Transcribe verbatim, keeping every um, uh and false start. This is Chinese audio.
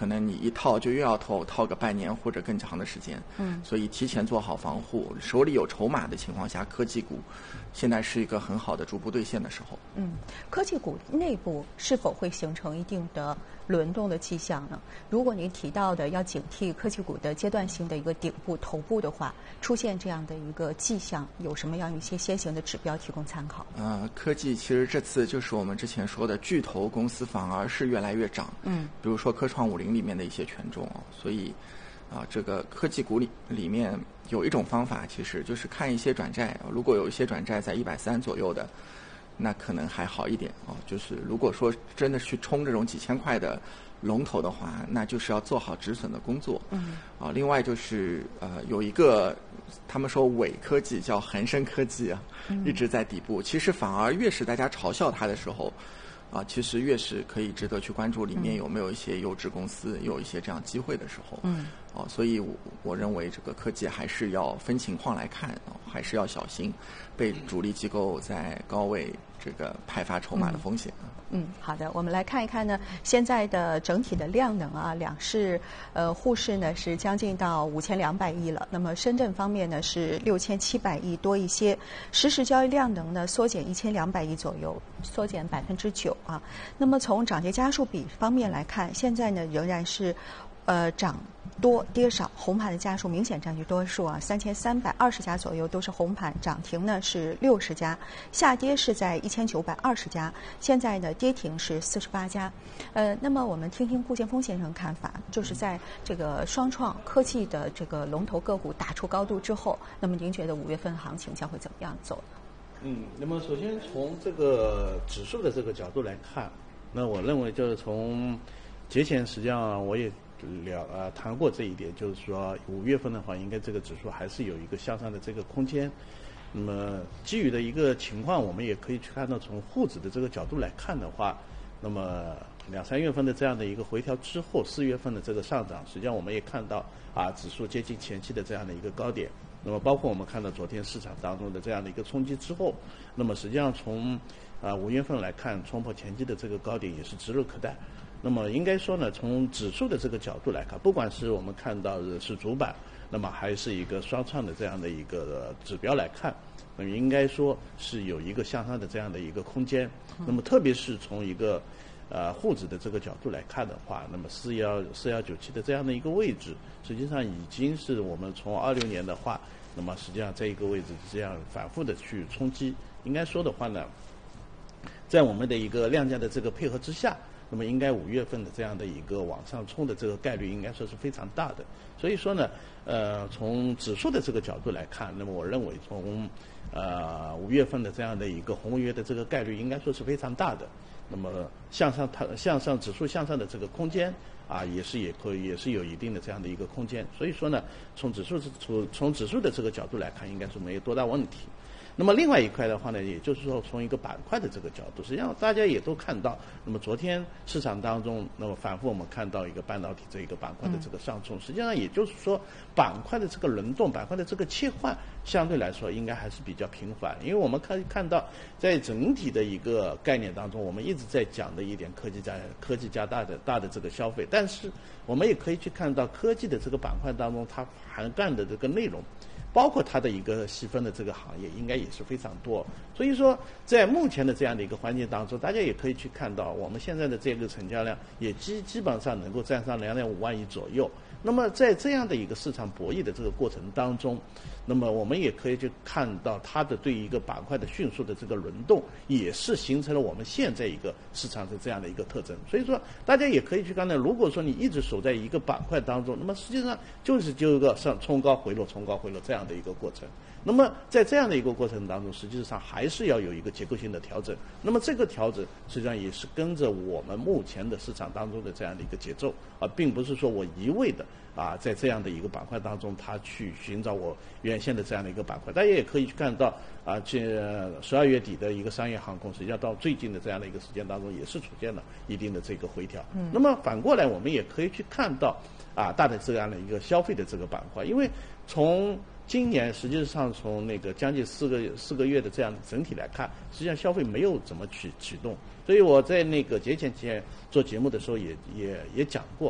可能你一套就又要套套个半年或者更长的时间。 嗯， 所以提前做好防护，手里有筹码的情况下，科技股现在是一个很好的逐步兑现的时候。 嗯，科技股内部是否会形成一定的轮动的迹象呢？如果您提到的要警惕科技股的阶段性的一个顶部头部的话，出现这样的一个迹象，有什么样一些先行的指标提供参考？ 呃，科技其实这次就是我们之前说的巨头公司反而是越来越涨。 嗯， 比如说科创五零里面的一些权重哦，所以啊，这个科技股里里面有一种方法，其实就是看一些转债，如果有一些转债在一百三左右的，那可能还好一点哦。就是如果说真的去冲这种几千块的龙头的话，那就是要做好止损的工作。 嗯。 啊，另外就是呃，有一个他们说伪科技叫恒生科技啊，一直在底部。其实反而越是大家嘲笑它的时候，啊，其实越是可以值得去关注里面有没有一些优质公司，有一些这样机会的时候。 嗯。 哦，所以我我认为这个科技还是要分情况来看，哦，还是要小心被主力机构在高位这个派发筹码的风险。 嗯，好的，我们来看一看呢，现在的整体的量能啊，两市呃沪市呢是将近到五千两百亿了，那么深圳方面呢是六千七百亿多一些，实时交易量能呢缩减一千两百亿左右，缩减百分之九啊。那么从涨跌家数比方面来看，现在呢仍然是呃涨多跌少，红盘的家数明显占据多数啊，三千三百二十家左右都是红盘，涨停呢是六十家，下跌是在一千九百二十家，现在呢跌停是四十八家。呃，那么我们听听顾建峰先生的看法，就是在这个双创科技的这个龙头个股打出高度之后，那么您觉得五月份行情将会怎么样走呢？ 嗯，那么首先从这个指数的这个角度来看，那我认为就是从节前实际上我也聊呃谈过这一点，就是说五月份的话，应该这个指数还是有一个向上的这个空间。那么基于的一个情况，我们也可以去看到，从沪指的这个角度来看的话，那么两三月份的这样的一个回调之后，四月份的这个上涨，实际上我们也看到啊，指数接近前期的这样的一个高点。那么包括我们看到昨天市场当中的这样的一个冲击之后，那么实际上从啊五月份来看，冲破前期的这个高点也是指日可待。那么应该说呢，从指数的这个角度来看，不管是我们看到的是主板，那么还是一个双创的这样的一个指标来看，那么应该说是有一个向上的这样的一个空间。那么特别是从一个呃沪指的这个角度来看的话，那么四幺四幺九七的这样的一个位置，实际上已经是我们从二六年的话，那么实际上在一个位置这样反复的去冲击。应该说的话呢，在我们的一个量价的这个配合之下，那么应该五月份的这样的一个往上冲的这个概率应该说是非常大的。所以说呢，呃，从指数的这个角度来看，那么我认为从呃五月份的这样的一个红约的这个概率应该说是非常大的。那么向上它向上指数向上的这个空间啊，也是也可以也是有一定的这样的一个空间。所以说呢，从指数从从指数的这个角度来看，应该是没有多大问题。那么另外一块的话呢，也就是说从一个板块的这个角度，实际上大家也都看到，那么昨天市场当中，那么反复我们看到一个半导体这一个板块的这个上冲，实际上也就是说板块的这个轮动，板块的这个切换，相对来说应该还是比较频繁。因为我们可以看到，在整体的一个概念当中，我们一直在讲的一点科技加科技加大的大的这个消费，但是我们也可以去看到科技的这个板块当中，它涵盖的这个内容，包括它的一个细分的这个行业应该也是非常多。所以说在目前的这样的一个环境当中，大家也可以去看到我们现在的这个成交量也基基本上能够站上两点五万亿左右。那么在这样的一个市场博弈的这个过程当中，那么我们也可以去看到它的对一个板块的迅速的这个轮动，也是形成了我们现在一个市场的这样的一个特征。所以说大家也可以去看到，如果说你一直守在一个板块当中，那么实际上就是就一个上冲高回落冲高回落这样的一个过程。那么在这样的一个过程当中，实际上还是要有一个结构性的调整。那么这个调整实际上也是跟着我们目前的市场当中的这样的一个节奏啊，并不是说我一味的啊在这样的一个板块当中，它去寻找我原先的这样的一个板块。大家也可以去看到啊，这十二月底的一个商业航空，实际上到最近的这样的一个时间当中，也是出现了一定的这个回调。嗯。那么反过来，我们也可以去看到啊，大的这样的一个消费的这个板块，因为从今年实际上从那个将近四个四个月的这样整体来看，实际上消费没有怎么启启动。所以我在那个节前前做节目的时候也也也讲过。